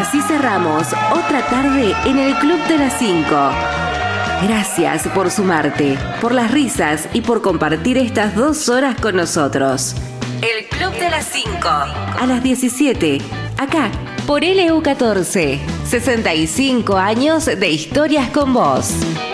Así cerramos otra tarde en el Club de las 5. Gracias por sumarte, por las risas y por compartir estas 2 horas con nosotros. El Club de las 5. A las 17, acá, por LU14. 65 años de historias con vos.